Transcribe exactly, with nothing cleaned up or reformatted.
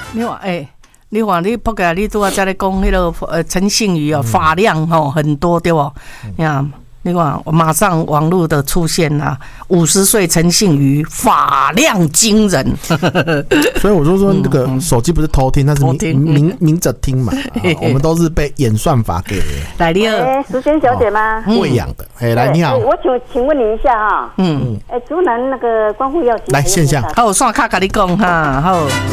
你看，哎、欸，你看你扑个，你拄仔在咧讲迄个呃陈信宇哦，发量吼很多对不？你看。你看，马上网络的出现啦，五十岁陈信宇发量惊人， 所以我就说那个手机不是偷听，那是明明明着听嘛、啊，我们都是被演算法给来你好， 哎，淑娟小姐吗？ 喂养的，哎，来你好， 我请请问你一下哈， 嗯， 哎，竹南那个观护药剂来线下， 好，线卡跟你讲哈，好。